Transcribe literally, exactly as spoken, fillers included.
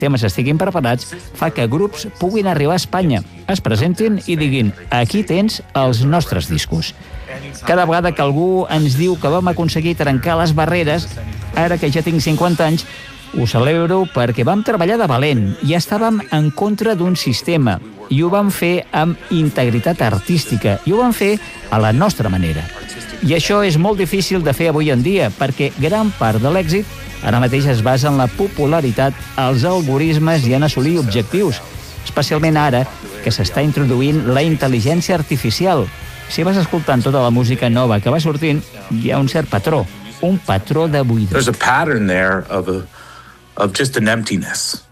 temes estiguin preparats, fa que grups puguin arribar a Espanya, es presentin i diguin «aquí tens els nostres discos». Cada vegada que algú ens diu que vam aconseguir trencar les barreres, ara que ja tinc cinquanta anys, ho celebro perquè vam treballar de valent i estàvem en contra d'un sistema i ho vam fer amb integritat artística i ho vam fer a la nostra manera. I això és molt difícil de fer avui en dia perquè gran part de l'èxit ara mateix es basa en la popularitat, els algoritmes i en assolir objectius, especialment ara que s'està introduint la intel·ligència artificial. Si vas escoltant tota la música nova que va sortint, hi ha un cert patró, un patró de buidor. There's a pattern there of a of just an emptiness.